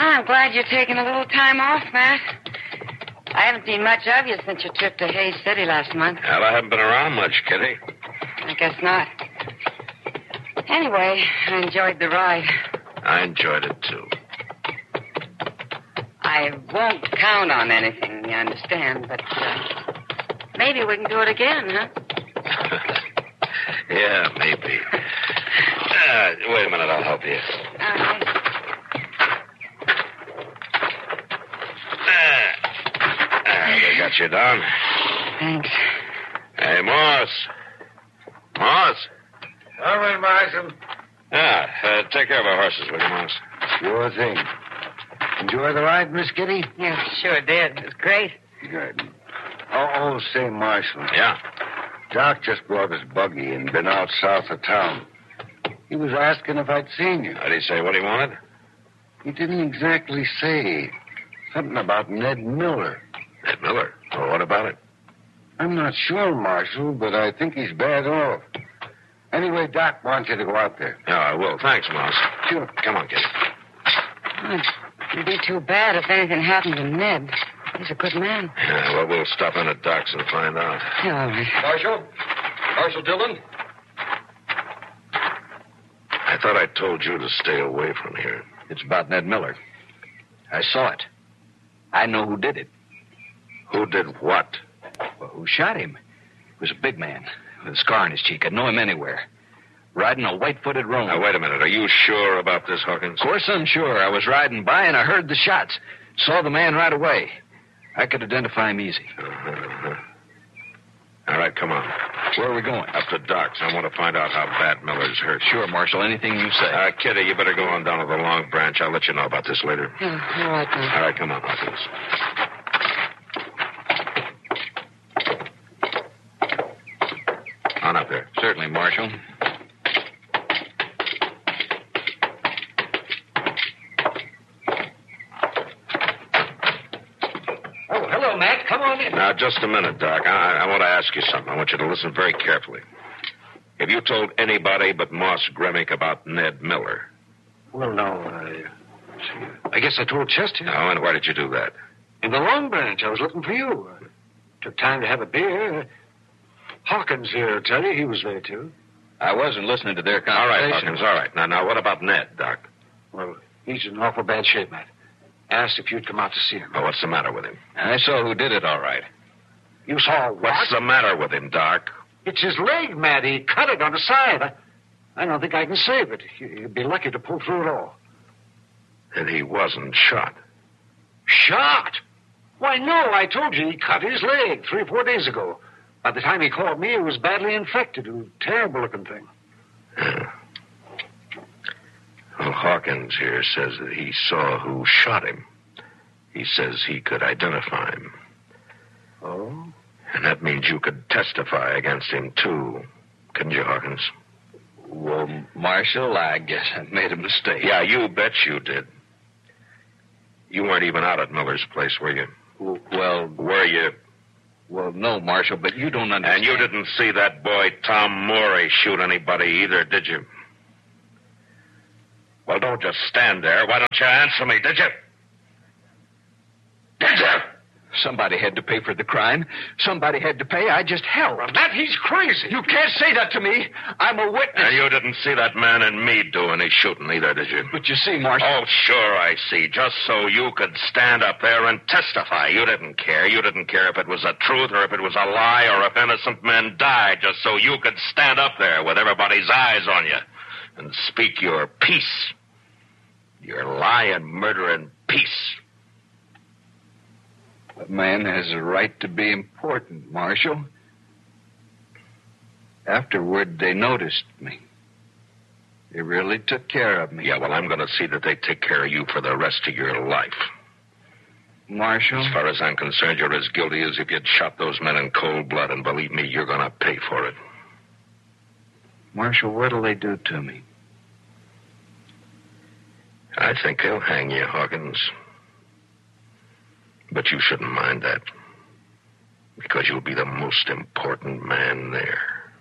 I'm glad you're taking a little time off, Matt. I haven't seen much of you since your trip to Hayes City last month. Well, I haven't been around much, Kitty. I guess not. Anyway, I enjoyed the ride. I enjoyed it, too. I won't count on anything, you understand, but maybe we can do it again, huh? Yeah, maybe. Wait a minute, I'll help you. All right. They got you down. Thanks. Hey, Moss. Moss? Come in, Marshal. Yeah, take care of our horses, will you, Moss? Sure thing. Enjoy the ride, Miss Kitty? Yeah, sure did. It was great. Good. Oh, say, Marshal. Yeah? Doc just brought his buggy and been out south of town. He was asking if I'd seen you. How did he say what he wanted? He didn't exactly say. Something about Ned Miller. Ned Miller? Well, what about it? I'm not sure, Marshal, but I think he's bad off. Anyway, Doc wants you to go out there. Yeah, I will. Thanks, Moss. Sure. Come on, Kitty. It'd be too bad if anything happened to Ned. He's a good man. Yeah, well, we'll stop in at Doc's and find out. Yeah, all right. Marshal? Marshal Dillon? I thought I told you to stay away from here. It's about Ned Miller. I saw it. I know who did it. Who did what? Well, who shot him? He was a big man with a scar on his cheek. I'd know him anywhere. Riding a white-footed roan. Now, wait a minute. Are you sure about this, Hawkins? Of course I'm sure. I was riding by and I heard the shots. Saw the man right away. I could identify him easy. Uh-huh. All right, come on. Where are we going? Up to Doc's. I want to find out how bad Miller's hurt. Sure, Marshal. Anything you say. Kitty, you better go on down to the Long Branch. I'll let you know about this later. Yeah, all right, then. All right, come on, Hawkins. On up there. Certainly, Marshal. Oh, hello, Matt. Come on in. Now, just a minute, Doc. I want to ask you something. I want you to listen very carefully. Have you told anybody but Moss Gremick about Ned Miller? Well, no, I guess I told Chester. No, and why did you do that? In the Long Branch, I was looking for you. Took time to have a beer. Hawkins here will tell you he was there, too. I wasn't listening to their All conversation. right, Hawkins, all right. Now, what about Ned, Doc? Well, he's in awful bad shape, Matt. Asked if you'd come out to see him. Oh, what's the matter with him? I saw who did it, all right. You saw what? What's the matter with him, Doc? It's his leg, Matt. He cut it on the side. I don't think I can save it. You'd be lucky to pull through it all. And he wasn't shot. Shot? Why, no. I told you he cut his leg 3 or 4 days ago. By the time he called me, it was badly infected. A terrible-looking thing. Yeah. Well, Hawkins here says that he saw who shot him. He says he could identify him. Oh? And that means you could testify against him, too. Couldn't you, Hawkins? Well, Marshal, I guess I made a mistake. Yeah, you bet you did. You weren't even out at Miller's place, were you? Well, Were you? well, no, Marshal, but you don't understand. And you didn't see that boy, Tom Morey, shoot anybody either, did you? Well, don't just stand there. Why don't you answer me, did you? Did you? Somebody had to pay for the crime. Somebody had to pay. I just helped. Matt, he's crazy. You can't say that to me. I'm a witness. And you didn't see that man and me do any shooting either, did you? But you see, Marshal. Oh, sure I see. Just so you could stand up there and testify. You didn't care. You didn't care if it was the truth or if it was a lie or if innocent men died. Just so you could stand up there with everybody's eyes on you and speak your piece. Your lying, murdering piece. A man has a right to be important, Marshal. Afterward, they noticed me. They really took care of me. Yeah, well, I'm going to see that they take care of you for the rest of your life. Marshal? As far as I'm concerned, you're as guilty as if you'd shot those men in cold blood, and believe me, you're going to pay for it. Marshal, what'll they do to me? I think they'll hang you, Hawkins. But you shouldn't mind that, because you'll be the most important man there.